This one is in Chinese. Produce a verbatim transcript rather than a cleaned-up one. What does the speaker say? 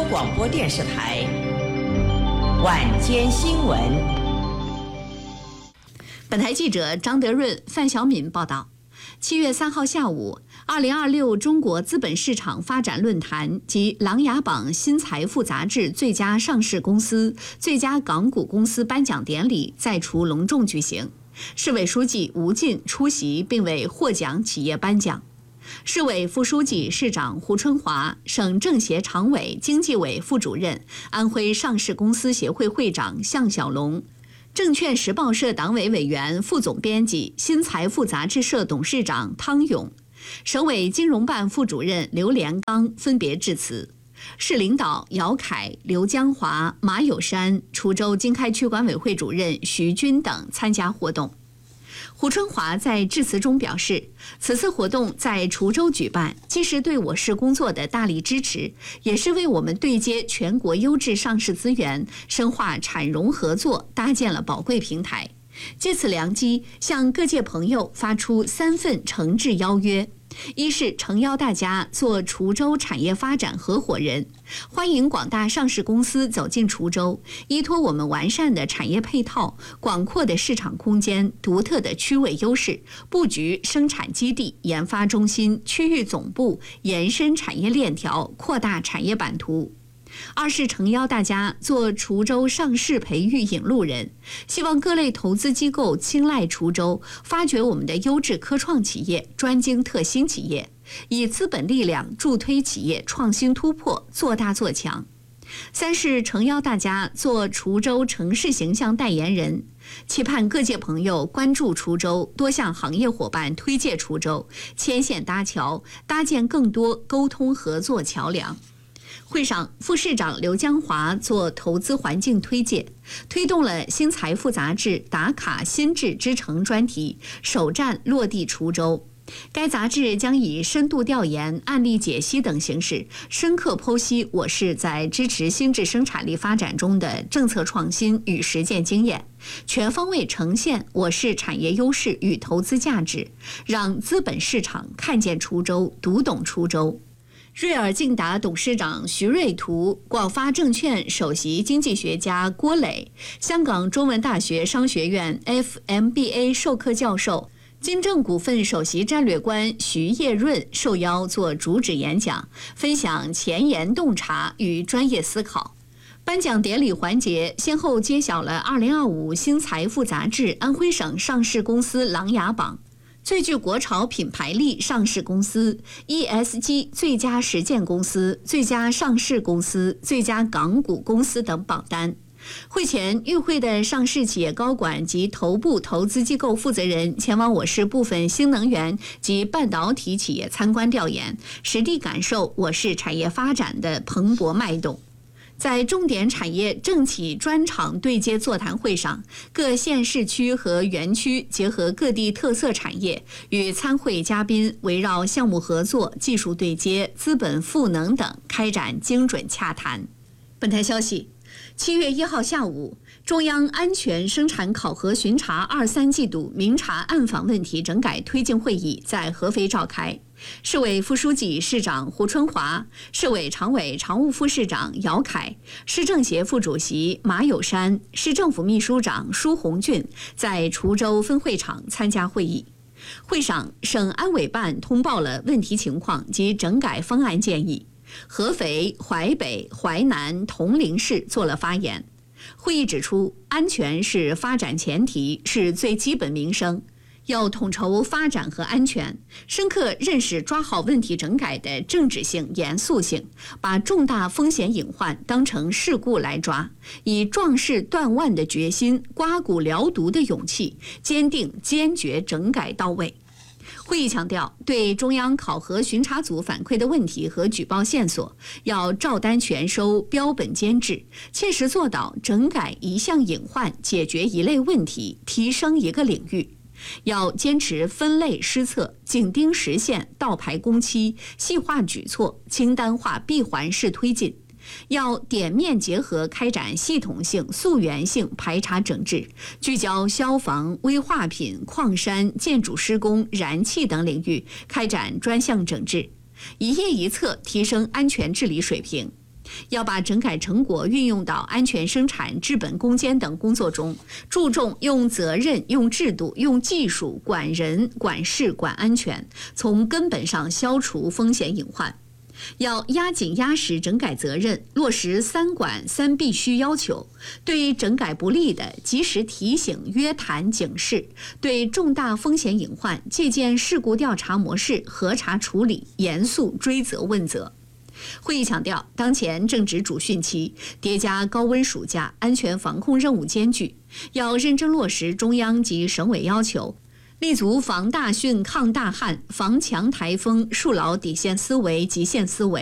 广播电视台晚间新闻。 本台记者张德润、范小敏报道。七月三号下午，二零二六中国资本市场发展论坛及《琅琊榜》新财富杂志最佳上市公司、最佳港股公司颁奖典礼再除隆重举行。市委书记吴进出席并为获奖企业颁奖。市委副书记、市长胡春华，省政协常委、经济委副主任、安徽上市公司协会会长向小龙，证券时报社党委委员、副总编辑、新财富杂志社董事长汤勇，省委金融办副主任刘连刚分别致辞。市领导姚凯、刘江华、马有山、滁州经开区管委会主任徐军等参加活动。胡春华在致辞中表示，此次活动在滁州举办，既是对我市工作的大力支持，也是为我们对接全国优质上市资源、深化产融合作搭建了宝贵平台。借此良机，向各界朋友发出三份诚挚邀约。一是诚邀大家做滁州产业发展合伙人，欢迎广大上市公司走进滁州，依托我们完善的产业配套、广阔的市场空间、独特的区位优势，布局生产基地、研发中心、区域总部，延伸产业链条，扩大产业版图。二是诚邀大家做滁州上市培育引路人，希望各类投资机构青睐滁州，发掘我们的优质科创企业、专精特新企业，以资本力量助推企业创新突破，做大做强。三是诚邀大家做滁州城市形象代言人，期盼各界朋友关注滁州，多向行业伙伴推介滁州，牵线搭桥，搭建更多沟通合作桥梁。会上，副市长刘江华做投资环境推介，推动了新财富杂志打卡心智之城专题首站落地滁州。该杂志将以深度调研、案例解析等形式，深刻剖析我市在支持新质生产力发展中的政策创新与实践经验，全方位呈现我市产业优势与投资价值，让资本市场看见滁州，读懂滁州。瑞尔竞达董事长徐瑞图、广发证券首席经济学家郭磊、香港中文大学商学院 F M B A 授课教授、金正股份首席战略官徐业润受邀做主旨演讲，分享前沿洞察与专业思考。颁奖典礼环节先后揭晓了二零二五新财富杂志安徽省上市公司琅琊榜、最具国潮品牌力上市公司、E S G 最佳实践公司、最佳上市公司、最佳港股公司等榜单。会前，与会的上市企业高管及头部投资机构负责人前往我市部分新能源及半导体企业参观调研，实地感受我市产业发展的蓬勃脉动。在重点产业政企专场对接座谈会上，各县市区和园区结合各地特色产业，与参会嘉宾围绕项目合作、技术对接、资本赋能等开展精准洽谈。本台消息，七月一号下午，中央安全生产考核巡查二三季度明察暗访问题整改推进会议在合肥召开。市委副书记、市长胡春华，市委常委、常务副市长姚凯，市政协副主席马有山，市政府秘书长舒红俊在滁州分会场参加会议。会上，省安委办通报了问题情况及整改方案建议。合肥、淮北、淮南、铜陵市做了发言。会议指出，安全是发展前提，是最基本民生。要统筹发展和安全，深刻认识抓好问题整改的政治性、严肃性，把重大风险隐患当成事故来抓，以壮士断腕的决心、刮骨疗毒的勇气，坚定坚决整改到位。会议强调，对中央考核巡查组反馈的问题和举报线索，要照单全收、标本兼治，切实做到整改一项隐患，解决一类问题，提升一个领域。要坚持分类施策、紧盯实现、倒排工期、细化举措、清单化闭环式推进。要点面结合开展系统性、溯源性排查整治，聚焦消防、危化品、矿山、建筑施工、燃气等领域开展专项整治，一业一策提升安全治理水平。 要把整改成果运用到安全生产、治本攻坚等工作中，注重用责任、用制度、用技术管人、管事、管安全，从根本上消除风险隐患。要压紧压实整改责任，落实三管三必须要求，对整改不利的及时提醒、约谈、警示，对重大风险隐患借鉴事故调查模式核查处理，严肃追责问责。会议强调，当前正值主汛期，叠加高温暑假，安全防控任务艰巨，要认真落实中央及省委要求，立足防大汛、抗大旱、防强台风，树牢底线思维、极限思维。